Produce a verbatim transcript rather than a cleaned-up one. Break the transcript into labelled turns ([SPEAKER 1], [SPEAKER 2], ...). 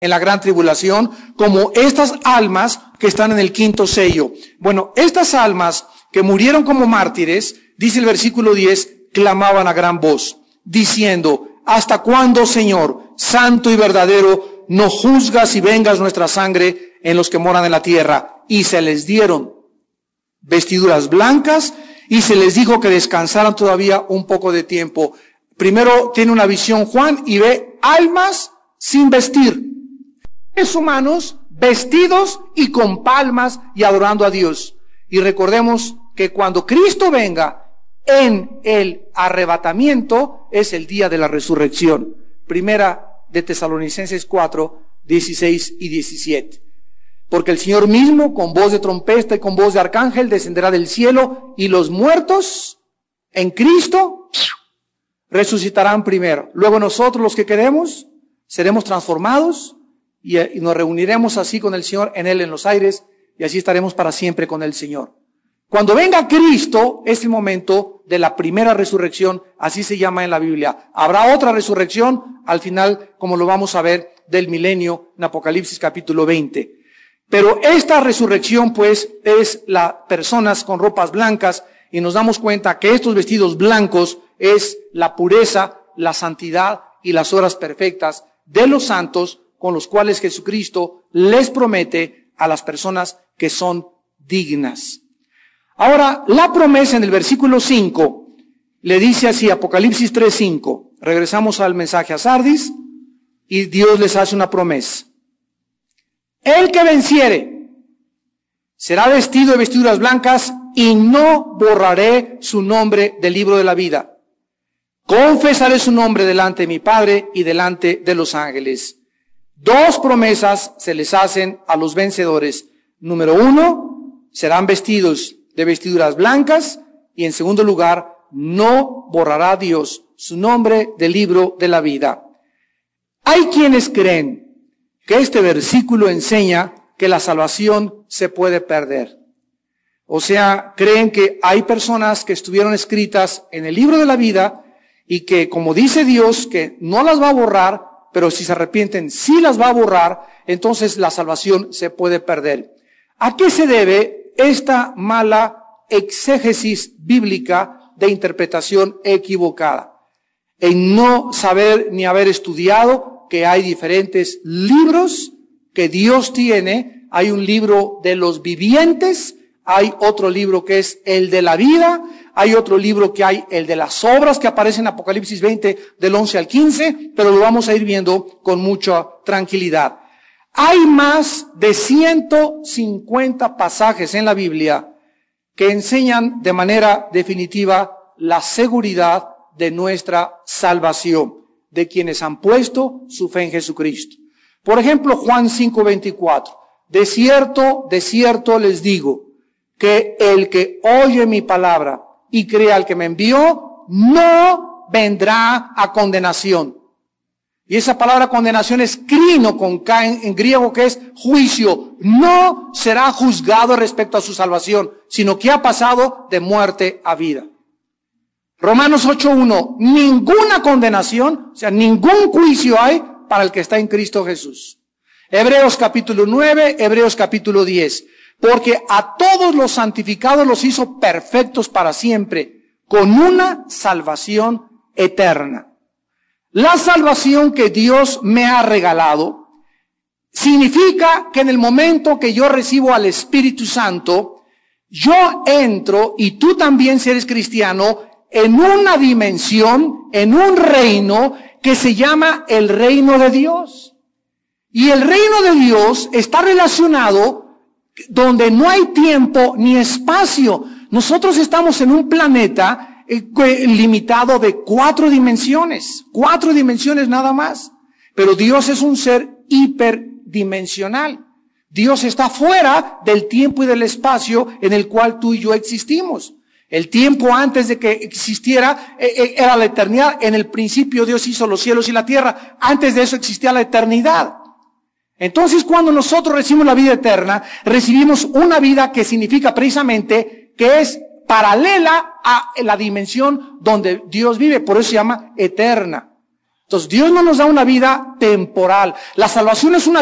[SPEAKER 1] en la gran tribulación, como estas almas que están en el quinto sello. Bueno, estas almas que murieron como mártires, dice el versículo diez, clamaban a gran voz, diciendo, ¿hasta cuándo, Señor, santo y verdadero, no juzgas y vengas nuestra sangre en los que moran en la tierra? Y se les dieron vestiduras blancas y se les dijo que descansaran todavía un poco de tiempo. Primero tiene una visión Juan y ve almas sin vestir. Seres humanos vestidos y con palmas y adorando a Dios. Y recordemos que cuando Cristo venga en el arrebatamiento es el día de la resurrección. Primera de Tesalonicenses cuatro, dieciséis y diecisiete. Porque el Señor mismo, con voz de trompeta y con voz de arcángel, descenderá del cielo y los muertos en Cristo resucitarán primero. Luego nosotros, los que queremos, seremos transformados y, y nos reuniremos así con el Señor en Él en los aires y así estaremos para siempre con el Señor. Cuando venga Cristo es el momento de la primera resurrección, así se llama en la Biblia. Habrá otra resurrección al final, como lo vamos a ver, del milenio en Apocalipsis capítulo veinte. Pero esta resurrección pues es las personas con ropas blancas y nos damos cuenta que estos vestidos blancos es la pureza, la santidad y las obras perfectas de los santos con los cuales Jesucristo les promete a las personas que son dignas. Ahora, la promesa en el versículo cinco le dice así, Apocalipsis tres cinco. Regresamos al mensaje a Sardis y Dios les hace una promesa. El que venciere será vestido de vestiduras blancas y no borraré su nombre del libro de la vida. Confesaré su nombre delante de mi Padre y delante de los ángeles. Dos promesas se les hacen a los vencedores. Número uno, serán vestidos de vestiduras blancas y en segundo lugar, no borrará Dios su nombre del libro de la vida. Hay quienes creen que este versículo enseña que la salvación se puede perder. O sea, creen que hay personas que estuvieron escritas en el libro de la vida y que, como dice Dios, que no las va a borrar, pero si se arrepienten, sí las va a borrar, entonces la salvación se puede perder. ¿A qué se debe esta mala exégesis bíblica de interpretación equivocada? En no saber ni haber estudiado que hay diferentes libros que Dios tiene. Hay un libro de los vivientes, hay otro libro que es el de la vida, hay otro libro que hay el de las obras que aparece en Apocalipsis veinte del once al quince, pero lo vamos a ir viendo con mucha tranquilidad. Hay más de ciento cincuenta pasajes en la Biblia que enseñan de manera definitiva la seguridad de nuestra salvación, de quienes han puesto su fe en Jesucristo. Por ejemplo, Juan cinco veinticuatro. De cierto, de cierto les digo, que el que oye mi palabra y crea al que me envió, no vendrá a condenación. Y esa palabra condenación es crino con K en, en griego, que es juicio. No será juzgado respecto a su salvación, sino que ha pasado de muerte a vida. Romanos ocho uno, ninguna condenación, o sea, ningún juicio hay para el que está en Cristo Jesús. Hebreos capítulo nueve, Hebreos capítulo diez, porque a todos los santificados los hizo perfectos para siempre, con una salvación eterna. La salvación que Dios me ha regalado significa que en el momento que yo recibo al Espíritu Santo, yo entro, y tú también si eres cristiano, en una dimensión, en un reino que se llama el reino de Dios. Y el reino de Dios está relacionado donde no hay tiempo ni espacio. Nosotros estamos en un planeta eh, limitado de cuatro dimensiones, cuatro dimensiones nada más. Pero Dios es un ser hiperdimensional. Dios está fuera del tiempo y del espacio en el cual tú y yo existimos. El tiempo antes de que existiera eh, era la eternidad. En el principio Dios hizo los cielos y la tierra. Antes de eso existía la eternidad. Entonces, cuando nosotros recibimos la vida eterna, recibimos una vida que significa precisamente que es paralela a la dimensión donde Dios vive. Por eso se llama eterna. Entonces Dios no nos da una vida temporal. La salvación es una